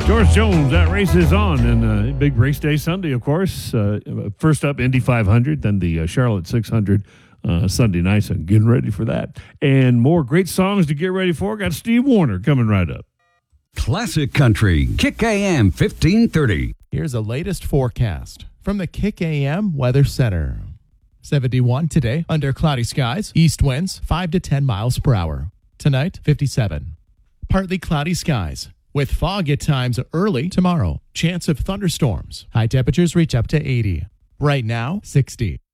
George Jones, that race is on, and big race day Sunday, of course. First up, Indy 500, then the Charlotte 600 Sunday night, so getting ready for that. And more great songs to get ready for. Got Steve Wariner coming right up. Classic Country, Kick AM 1530. Here's the latest forecast from the Kick AM Weather Center. 71 today, under cloudy skies, east winds 5 to 10 miles per hour. Tonight, 57. Partly cloudy skies, with fog at times early tomorrow. Chance of thunderstorms. High temperatures reach up to 80. Right now, 60.